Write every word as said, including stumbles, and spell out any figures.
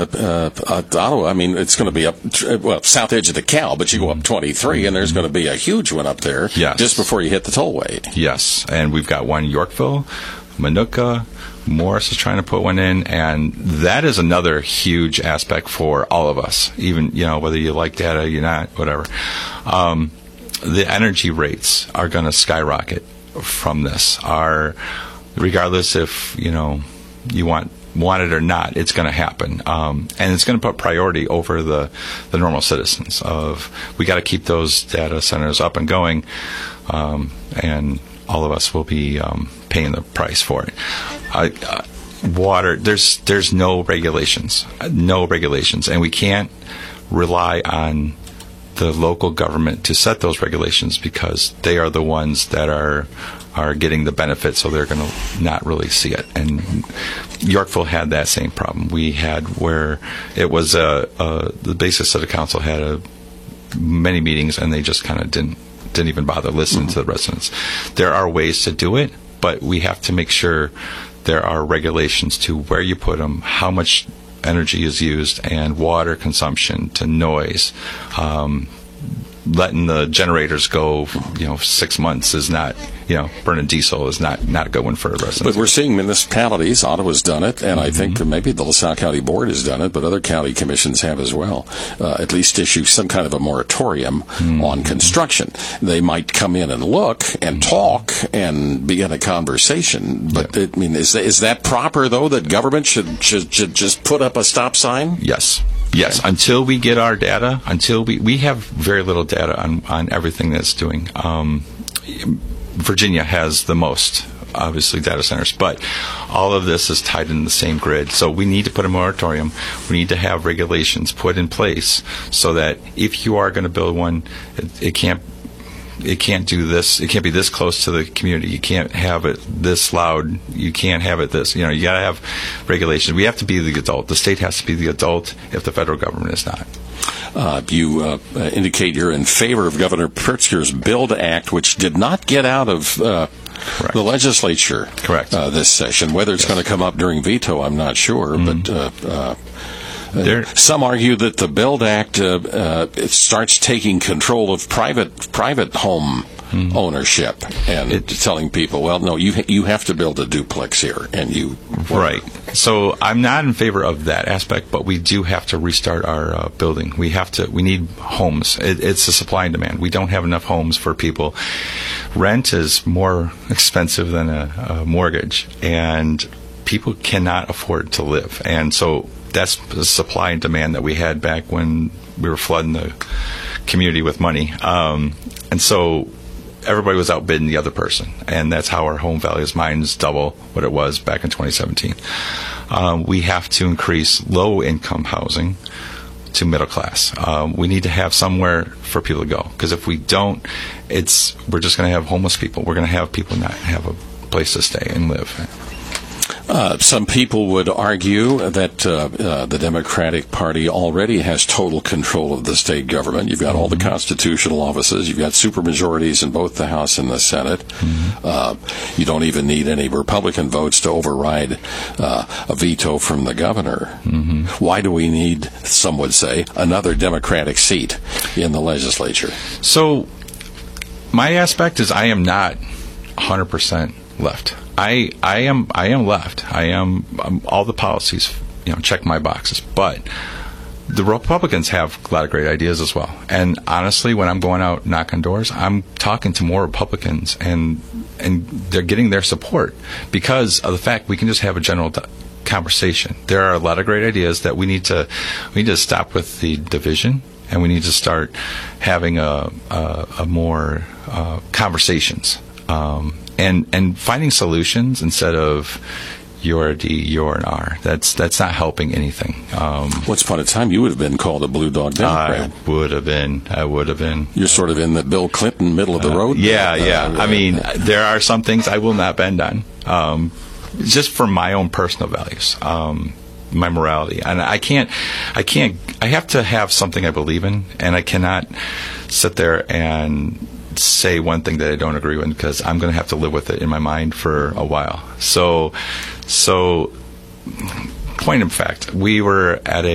uh, uh, Ottawa, I mean, it's going to be up, well, south edge of the Cal, but you go up twenty-three, and there's going to be a huge one up there yes. just before you hit the tollway. Yes, and we've got one in Yorkville, Manuka, Morris is trying to put one in, and that is another huge aspect for all of us, even, you know, whether you like data, you're not, whatever. Um, the energy rates are going to skyrocket from this. Our, regardless if, you know, you want want it or not, it's going to happen. Um, and it's going to put priority over the, the normal citizens of, we got to keep those data centers up and going, um, and all of us will be um, paying the price for it. Uh, uh, water, there's there's no regulations, no regulations, and we can't rely on the local government to set those regulations because they are the ones that are are getting the benefit, so they're going to not really see it. And Yorkville had that same problem. We had where it was a, a the Basic City Council had a, many meetings, and they just kind of didn't didn't even bother listening mm-hmm. to the residents. There are ways to do it, but we have to make sure there are regulations to where you put them, how much energy is used, and water consumption to noise. Um, letting the generators go, you know, six months is not, you know, burning diesel is not, not a good one for a resident. But we're seeing municipalities, Ottawa's done it, and mm-hmm. I think maybe the LaSalle County Board has done it, but other county commissions have as well, uh, at least issue some kind of a moratorium mm-hmm. on construction. They might come in and look and mm-hmm. talk and begin a conversation, but yeah. it, I mean, is that, is that proper, though, that government should, should, should just put up a stop sign? Yes. Yes, until we get our data, until we, we have very little data on, on everything that's doing. Um, Virginia has the most, obviously, data centers, but all of this is tied in the same grid. So we need to put a moratorium. We need to have regulations put in place so that if you are going to build one, it, it can't It can't do this. It can't be this close to the community. You can't have it this loud. You can't have it this. You know, you got to have regulations. We have to be the adult. The state has to be the adult if the federal government is not. Uh, you uh, indicate you're in favor of Governor Pritzker's BUILD Act, which did not get out of uh, the legislature Correct. Uh, this session. Whether it's yes. going to come up during veto, I'm not sure, mm-hmm. but... Uh, uh, Uh, some argue that the BUILD Act uh, uh, it starts taking control of private private home mm. ownership and it, telling people, well, no, you you have to build a duplex here, and you right. So I'm not in favor of that aspect, but we do have to restart our uh, building. We have to. We need homes. It, it's a supply and demand. We don't have enough homes for people. Rent is more expensive than a, a mortgage, and people cannot afford to live, and so. That's the supply and demand that we had back when we were flooding the community with money. Um, and so everybody was outbidding the other person. And that's how our home values mines double what it was back in twenty seventeen. Um, we have to increase low-income housing to middle class. Um, we need to have somewhere for people to go. Because if we don't, it's we're just going to have homeless people. We're going to have people not have a place to stay and live. Uh, some people would argue that uh, uh, the Democratic Party already has total control of the state government. You've got all the constitutional offices. You've got supermajorities in both the House and the Senate. Mm-hmm. Uh, you don't even need any Republican votes to override uh, a veto from the governor. Mm-hmm. Why do we need, some would say, another Democratic seat in the legislature? So my aspect is I am not one hundred percent left. I I am I am left. I am um, all the policies, you know, check my boxes. But the Republicans have a lot of great ideas as well. And honestly, when I'm going out knocking doors, I'm talking to more Republicans, and and they're getting their support because of the fact we can just have a general d- conversation. There are a lot of great ideas that we need to we need to stop with the division, and we need to start having a a, a more uh, conversations. Um, And and finding solutions instead of you're a D, you're an R. That's that's not helping anything. Um, Once upon a time, you would have been called a blue dog Democrat. I would have been. I would have been. You're sort of in the Bill Clinton middle of the uh, road. Yeah, uh, yeah. Uh, I mean, there are some things I will not bend on, um, just for my own personal values, um, my morality, and I can't. I can't. I have to have something I believe in, and I cannot sit there and say one thing that I don't agree with, because I'm going to have to live with it in my mind for a while. So, so point of fact, we were at a